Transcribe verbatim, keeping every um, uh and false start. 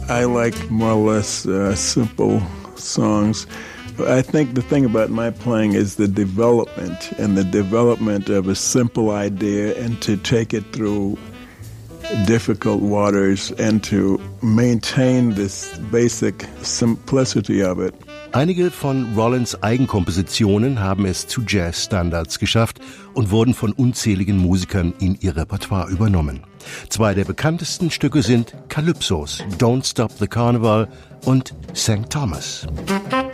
I like more or less uh, simple songs. I think the thing about my playing is the development and the development of a simple idea and to take it through difficult waters and to maintain this basic simplicity of it. Einige von Rollins Eigenkompositionen haben es zu Jazzstandards geschafft und wurden von unzähligen Musikern in ihr Repertoire übernommen. Zwei der bekanntesten Stücke sind Calypsos, Don't Stop the Carnival und Sankt Thomas.